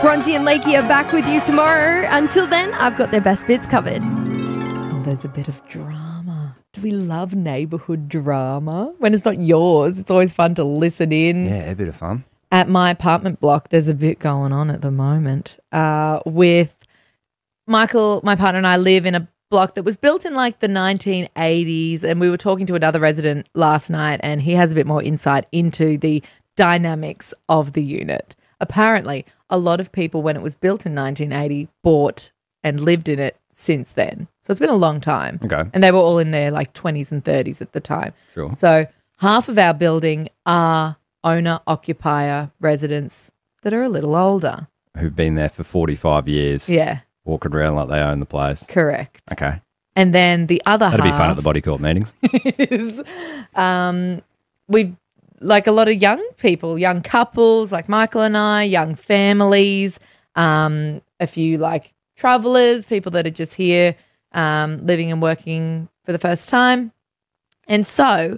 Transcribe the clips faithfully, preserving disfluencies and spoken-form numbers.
Bronte and Lakey are back with you tomorrow. Until then, I've got their best bits covered. There's a bit of drama. Do we love neighbourhood drama? When it's not yours, it's always fun to listen in. Yeah, a bit of fun. At my apartment block, there's a bit going on at the moment uh, with Michael, my partner, and I live in a block that was built in like the nineteen eighties, and we were talking to another resident last night, and he has a bit more insight into the dynamics of the unit. Apparently, a lot of people, when it was built in nineteen eighty, bought and lived in it since then. So it's been a long time. Okay. And they were all in their like twenties and thirties at the time. Sure. So half of our building are owner-occupier residents that are a little older. Who've been there for forty-five years. Yeah. Walking around like they own the place. Correct. Okay. And then the other That'd half be fun at the body court meetings. is um, we've like a lot of young people, young couples like Michael and I, young families, um, a few like travellers, people that are just here um, living and working for the first time. And so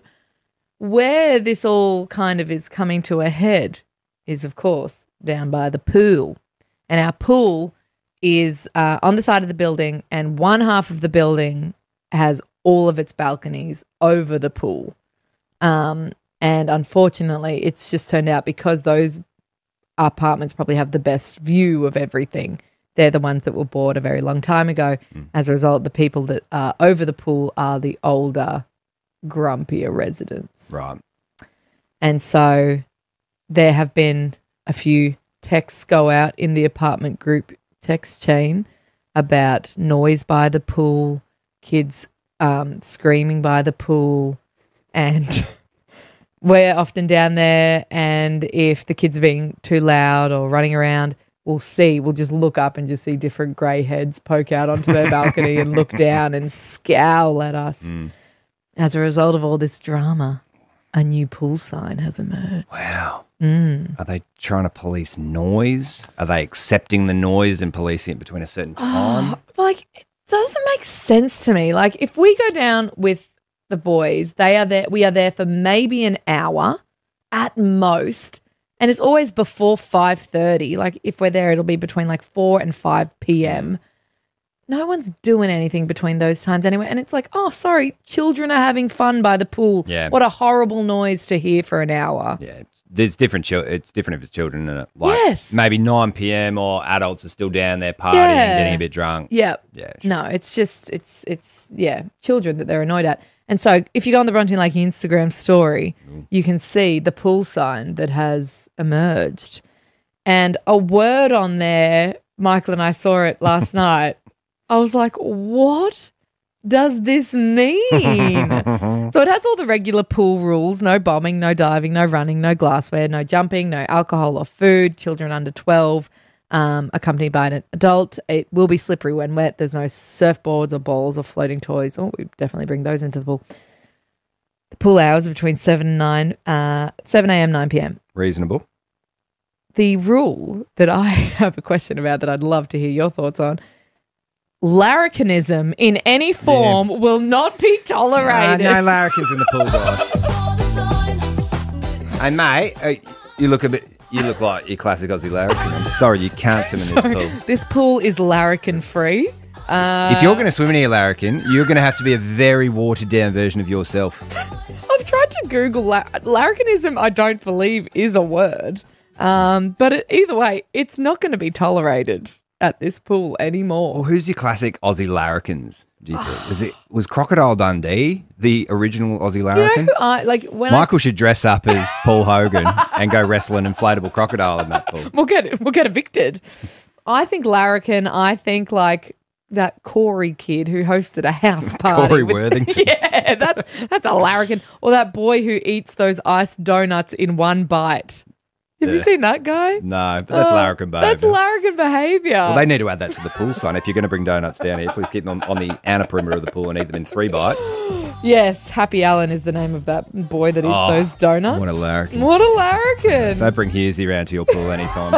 where this all kind of is coming to a head is, of course, down by the pool. And our pool is uh, on the side of the building, and one half of the building has all of its balconies over the pool. Um, and unfortunately, it's just turned out because those apartments probably have the best view of everything. They're the ones that were bought a very long time ago. Mm. As a result, the people that are over the pool are the older, grumpier residents. Right. And so there have been a few texts go out in the apartment group text chain about noise by the pool, kids um, screaming by the pool, and we're often down there, and if the kids are being too loud or running around, we'll see, we'll just look up and just see different grey heads poke out onto their balcony and look down and scowl at us. Mm. As a result of all this drama, a new pool sign has emerged. Wow. Mm. Are they trying to police noise? Are they accepting the noise and policing it between a certain time? Oh, like, it doesn't make sense to me. Like, if we go down with the boys, they are there. We are there for maybe an hour at most, and it's always before five thirty. Like, if we're there, it'll be between like four and five p.m. No one's doing anything between those times anyway. And it's like, oh, sorry, children are having fun by the pool. Yeah. What a horrible noise to hear for an hour. Yeah. There's different. Chil- it's different if it's children, isn't it? Like yes. Maybe nine p.m. or adults are still down there partying yeah. and getting a bit drunk. Yep. Yeah. Sure. No, it's just, it's, it's, yeah, children that they're annoyed at. And so if you go on the Bronte and Lakey Instagram story, mm. you can see the pool sign that has emerged. And a word on there, Michael and I saw it last night. I was like, what does this mean? So it has all the regular pool rules: no bombing, no diving, no running, no glassware, no jumping, no alcohol or food, children under twelve, um, accompanied by an adult. It will be slippery when wet. There's no surfboards or balls or floating toys. Oh, we definitely bring those into the pool. The pool hours are between seven and nine, uh, seven a.m., nine p.m. Reasonable. The rule that I have a question about that I'd love to hear your thoughts on: larrikinism in any form yeah. will not be tolerated. Uh, no larrikins in the pool, guys. Hey, mate, uh, you look a bit. You look like your classic Aussie larrikin. I'm sorry, you can't swim in this sorry, pool. This pool is larrikin free. Uh, if you're going to swim in your larrikin, you're going to have to be a very watered down version of yourself. I've tried to Google la- larrikinism. I don't believe is a word, um, but it, either way, it's not going to be tolerated at this pool anymore. Well, who's your classic Aussie larrikins, do you think? Was it was Crocodile Dundee the original Aussie larrikin? You know who I, like when Michael I, should dress up as Paul Hogan and go wrestle an inflatable crocodile in that pool. We'll get we'll get evicted. I think larrikin. I think like that Corey kid who hosted a house party. Corey with, Worthington. Yeah, that's that's a larrikin. Or that boy who eats those iced donuts in one bite. Have yeah. you seen that guy? No, but that's oh, larrikin behaviour. That's larrikin behaviour. Well, they need to add that to the pool sign. If you're going to bring donuts down here, please keep them on, on the outer perimeter of the pool and eat them in three bites. Yes, Happy Allen is the name of that boy that eats oh, those donuts. What a larrikin. What a larrikin. Don't bring Husey around to your pool anytime